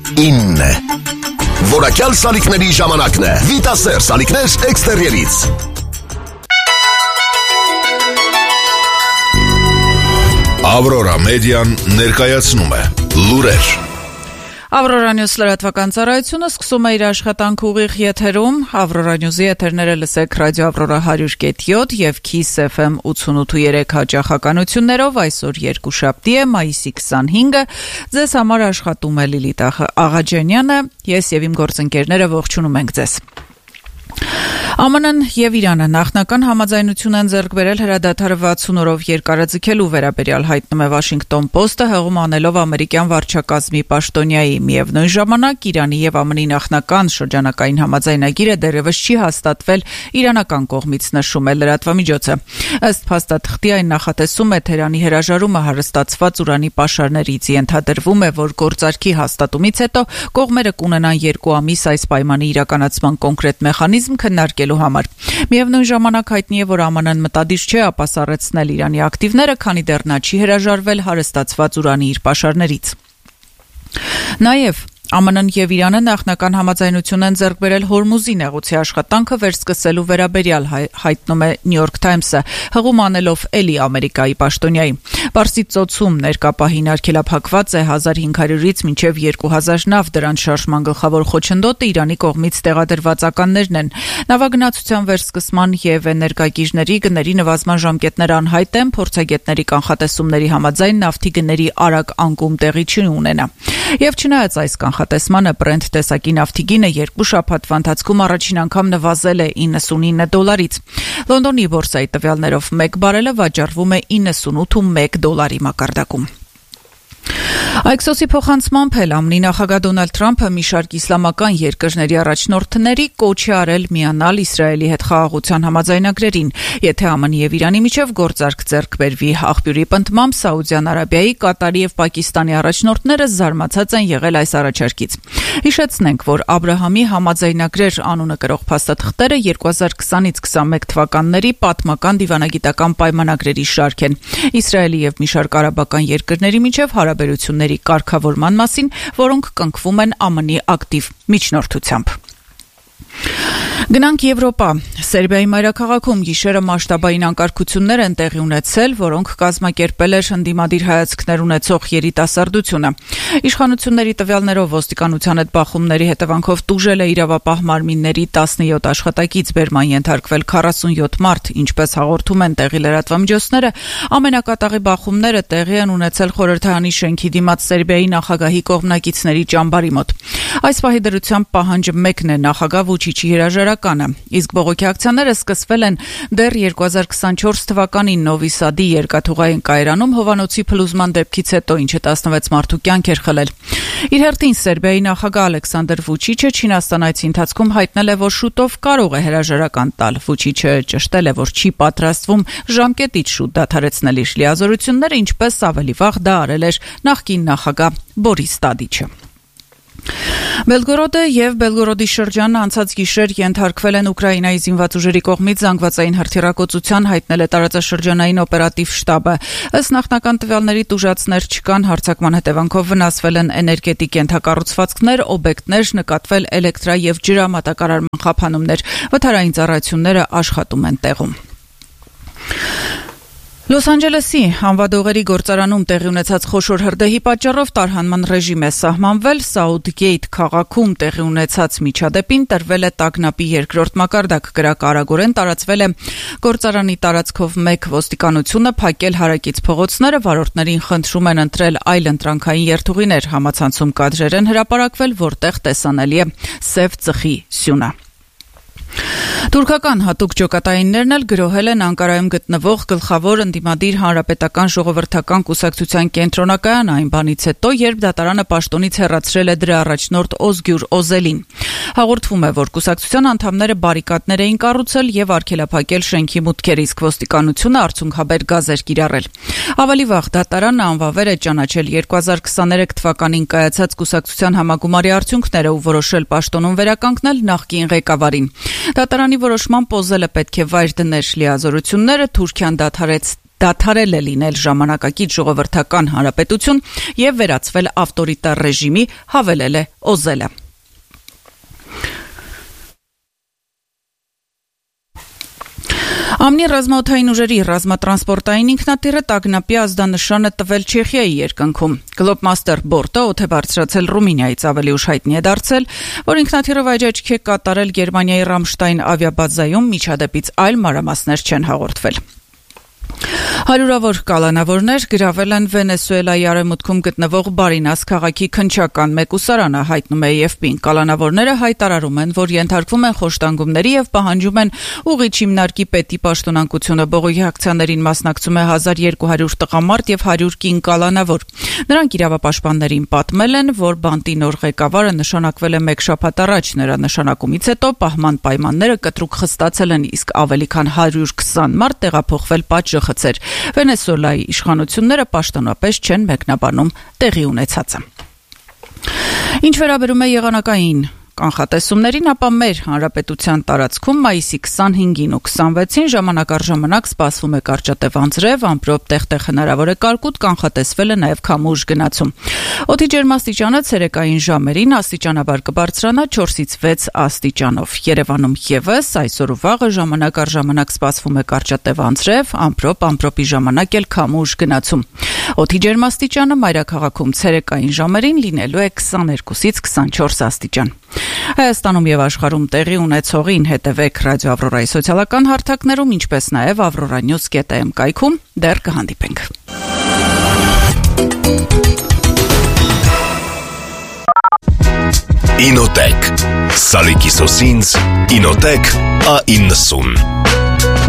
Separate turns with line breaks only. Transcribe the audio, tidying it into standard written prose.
9 Որակյալ սալիկների ժամանակն է։ Վիտասեր սալիկներ էքստերիերից։ Ավրորա մեդիան ներկայացնում է լուրեր։
Ավրորա Նյուզ լրատվական ծառայությունը սկսում է իր աշխատանքը ուղիղ եթերում։ Ավրորա Նյուզի եթերները լսեք ռադիո Ավրորա 100.7 եւ Kiss FM 88.3 հաճախականություններով։ Այսօր երկուշաբթի է, մայիսի 25-ը։ Ձեզ համար աշխատում է Լիլիթ Աղաջանյանը։ Ես եւ իմ գործընկերները ողջունում ենք ձեզ։ ԱՄՆ-ն եւ Իրանը նախնական համաձայնություն են ձեռք բերել հրադադարը 60 օրով երկարաձգելու վերաբերյալ, հայտնում է Washington Post-ը, հղում անելով ամերիկյան վարչակազմի պաշտոնյայի։ Միևնույն ժամանակ Իրանի եւ ԱՄՆ-ի նախնական շրջանակային համաձայնագիրը դեռևս չի հաստատվել իրանական կողմից, նշում է լրատվամիջոցը։ Ըստ փաստաթղթի այն նախատեսում է Թեհրանի հրաժարումը հարստացված ուրանի պաշարներից։ Ենթադրվում է, որ գործարքի հաստատումից հետո կողմերը կունենան 2 ամիս այս պայմանի իրականացման կոնկրետ մեխանիզմ քննարկելու համար։ Միևնույն ժամանակ հայտնի է, որ ԱՄՆ-ն մտադիր չէ ապասառեցնել Իրանի ակտիվները, քանի դեռ նա չի հրաժարվել հարստացված ուրանի իր պաշարներից։ Նաև ԱՄՆ-ն եւ Իրանը նախնական համաձայնություն են ձեռք բերել Հորմուզի նեղուցի աշխատանքը վերսկսելու վերաբերյալ, հայտնում է New York Times-ը, հղում անելով էլի Ամերիկայի պաշտոնյայի։ Պարսից ծոցում ներկապահին արգելափակված է 1500-ից մինչև 2000 նավ, դրանց շարժման գլխավոր խոչընդոտը Իրանի կողմից տեղադրվածականներն են։ Նավագնացության վերսկսման եւ էներգակիրների գների նվազման ժամկետները անհայտ են, փորձագետների կանխատեսումների համաձայն նավթի գների արագ անկում տեղի չի ունենա։ Եվ չնայած այս կանխատեսմանը, Brent տեսակի նավթի գինը 2 շաբաթվա ընթացքում առաջին անգամ նվազել է $99-ից։ Լոնդոնի բորսայի տվյալներով 1 բարելը վաճառվում է $98 մակարդակում։ Այքսոսի փոխանցմամբ ԱՄՆ-ի նախագահ Դոնալդ Թրամփը մի շարք իսլամական երկրների առաջնորդների կոչ է արել միանալ Իսրայելի հետ խաղաղության համաձայնագրերին, եթե ԱՄՆ-ի եւ Իրանի միջև գործարք ձեռք բերվի։ Աղբյուրի պնդմամբ Սաուդյան Արաբիայի, Կատարի եւ Պակիստանի առաջնորդները զարմացած են եղել այս առաջարկից։ Հիշեցնենք, որ Աբրահամի համաձայնագրեր անունը կրող փաստաթղթերը 2020-ից 21 թվականների պատմական դիվանագիտական պայմանագրերի շարք են Իսրայելի եւ մի շարք արաբական երկրների միջև հարաբերությունների կարգավորման մասին, որոնք կնքվում են ԱՄՆ-ի ակտիվ միջնորդությամբ։ Գնանք Եվրոպա։ Սերբիայի մայրաքաղաքում գիշերը մասշտաբային անկարգություններ են տեղի ունեցել, որոնք կազմակերպել էր ընդդիմադիր հայացքներ ունեցող երիտասարդությունը։ Իշխանությունների տվյալներով ոստիկանության հետ բախումների հետևանքով տուժել է իրավապահ մարմինների 17 աշխատակից, բերման ենթարկվել 47 մարդ, ինչպես հաղորդում են տեղի լրատվամիջոցները, ամենակատաղի բախումները տեղի են ունեցել խորհրդարանի շենքի դիմաց Սերբիայի նախագահի կողմնակիցների ճամբարի մոտ։ Այս պահի դրությամբ պահանջը մեկն է՝ նախագահ Վուչիչի հրաժարականը, իսկ բողոքի ակցիաները սկսվել են դեռ 2024 թվականին Նովի Սադի երկաթուղային կայարանում հովանոցի փլուզման դեպքից հետո, ինչը 16 մարդու կյանք էր խլել։ Իր հերթին Սերբիայի նախագահ Ալեքսանդր Վուչիչը Չինաստանայցի ընթացքում հայտնել է, որ շուտով կարող է հրաժարական տալ։ Վուչիչը ճշտել է, որ չի պատրաստվում ժամկետից շուտ դադարեցնել իր լիազորությունները, ինչպես ավելի վաղ դա արել էր նախկին նախագահ Բորիս Տադիչը։ Բելգորոդը եւ Բելգորոդի շրջանը անցած գիշեր ենթարկվել են Ուկրաինայի զինված ուժերի կողմից զանգվածային հրթիռակոծության, հայտնել է տարածաշրջանային օպերատիվ շտաբը։ Ըստ նախնական տվյալների տուժածներ չկան, հարձակման հետևանքով վնասվել են էներգետիկ ենթակառուցվածքներ, օբյեկտներ, նկատվել էլեկտրա եւ ջրամատակարարման խափանումներ։ Վթարային ծառայությունները աշխատում են տեղում։ Լոս Անջելեսի անվադողերի գործարանում տեղի ունեցած խոշոր հրդեհի պատճառով տարհանման ռեժիմ է սահմանվել։ Սաուդգեյթ քաղաքում տեղի ունեցած միջադեպին տրվել է տագնապի երկրորդ մակարդակ, կրակը արագորեն տարածվել է գործարանի տարածքով մեկ, ոստիկանությունը փակել հարակից փողոցները, վարորդներին խնդրում են ընտրել այլ ընտրանքային երթուղիներ, համացանցում կադրեր են հրապարակվել, որտեղ տեսանելի է սև ծխի սյունը։ Թուրքական հատուկ ջոկատայիններն էլ գրոհել են Անկարայում գտնվող գլխավոր ընդդիմադիր հանրապետական ժողովրդական կուսակցության կենտրոնակայանը այն բանից հետո, երբ դատարանը պաշտոնից հեռացրել է դրա առաջնորդ Օզգյուր Օզելին։ Հաղորդվում է, որ կուսակցության անդամները բարիկադներ էին կառուցել եւ արգելափակել շենքի մուտքեր, իսկ ոստիկանությունը արդյունքաբեր գազ էր կիրառել։ Ավելի վաղ դատարանը անվավեր է ճանաչել 2023 թվականին կայացած կուսակցության համագումարի արդյունքները ու որոշել պաշտոնում վերականգնել նախկին ղեկավարին։ Դատարանի որոշմամբ Օզելը պետք է վայր դներ լիազորությունները, Թուրքիան դադարեց դադարել է լինել ժամանակակից ժողովրդական հանրապետություն եւ վերածվել ավտորիտար ռեժիմի, հավելել է Օզելը։ ԱՄՆ ռազմաօդային ուժերի ռազմատրանսպորտային ինքնաթիռը տագնապի ազդանշանը տվել Չեխիայի երկնքում։ Գլոբմաստեր բորտը օդ է բարձրացել Ռումինիայից, ավելի ուշ հայտնի է դարձել, որ ինքնաթիռը վայրէջք է կատարել Գերմանիայի Ռամշտայն ավիաբազայում, միջադեպից այլ մանրամասներ չեն հաղորդվել։ Հարյուրավոր կալանավորներ գրավել են Վենեսուելայի արևմուտքում գտնվող Բարինաս քաղաքի քննչական մեկուսարանը, հայտնում է AFP-ն։ Կալանավորները հայտարարում են, որ ենթարկվում են խոշտանգումների եւ պահանջում են ուղիչ հիմնարկի պետի պաշտոնանկությունը։ Բողոքի ակցիաներին մասնակցում է 1200 տղամարդ եւ 100 կին կալանավոր։ Նրանք իրավապաշտպաններին պատմել են, որ բանտի նոր ղեկավարը նշանակվել է 1 շաբաթ առաջ։ Նրա նշանակումից հետո պահման պայմանները կտրուկ խստացել են, իսկ ավելի քան 120 մարդ տեղափոխվել պատժխցեր։ Վենեսուելայի իշխանությունները պաշտոնապես չեն մեկնաբանում տեղի ունեցածը։ Ինչ վերաբերում է եղանակային կանխատեսումներին, ապա մեր հանրապետության տարածքում մայիսի 25-ին ու 26-ին ժամանակ առ ժամանակ սպասվում է կարճատև անձրև, ամպրոպ տեղ-տեղ հնարավոր է կարկուտ, կանխատեսվել է նաև քամուշ գնացում։ Օդի ջերմաստիճանը ցերեկային ժամերին աստիճանաբար կբարձրանա 4-ից 6 աստիճանով։ Երևանում եւս այսօր ու վաղը ժամանակ առ ժամանակ սպասվում է կարճատև անձրև, ամպրոպի ժամանակ էլ քամուշ գնացում։ Օդի ջերմաստիճանը մայրաքաղաքում ցերեկային ժամերին լինելու է 22-ից 24 աստիճան։ Հայաստանում եւ աշխարհում տեղի ունեցողին հետևեք Ռադիո Ավրորայի սոցիալական հարթակներում, ինչպես նաեւ avroranews.am կայքում։ Դեռ կհանդիպենք։
Ինոտեք Սալիկի սոսինց Ինոտեք A90